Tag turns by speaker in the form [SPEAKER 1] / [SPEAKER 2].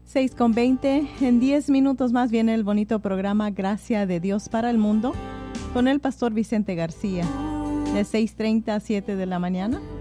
[SPEAKER 1] 6:20. En 10 minutos más viene el bonito programa Gracia de Dios para el Mundo con el pastor Vicente García, de 6:30 a 7 de la mañana.